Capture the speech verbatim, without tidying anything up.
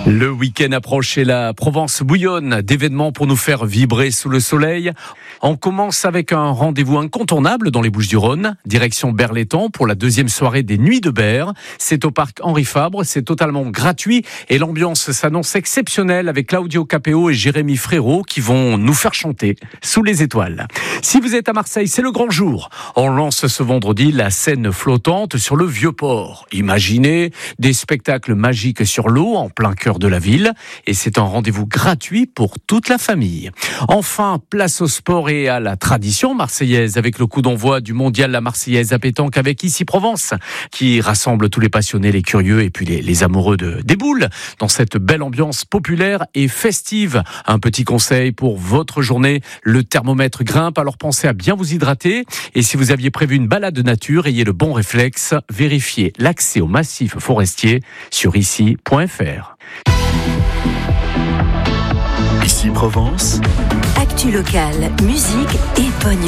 Le week-end approche et la Provence bouillonne d'événements pour nous faire vibrer sous le soleil. On commence avec un rendez-vous incontournable dans les Bouches-du-Rhône, direction Berlétan pour la deuxième soirée des Nuits de Berre. C'est au parc Henri Fabre, c'est totalement gratuit et l'ambiance s'annonce exceptionnelle avec Claudio Capéo et Jérémy Frérot qui vont nous faire chanter sous les étoiles. Si vous êtes à Marseille, c'est le grand jour. On lance ce vendredi la scène flottante sur le Vieux-Port. Imaginez des spectacles magiques sur l'eau en plein cœur de la ville et c'est un rendez-vous gratuit pour toute la famille. Enfin, place au sport et à la tradition marseillaise avec le coup d'envoi du mondial La Marseillaise à pétanque avec Ici Provence qui rassemble tous les passionnés, les curieux et puis les, les amoureux de, des boules dans cette belle ambiance populaire et festive. Un petit conseil pour votre journée, le thermomètre grimpe, alors pensez à bien vous hydrater et si vous aviez prévu une balade de nature, ayez le bon réflexe, vérifiez l'accès au massif forestier sur ici point f r. Ici Provence. Actu locale, musique et pognon.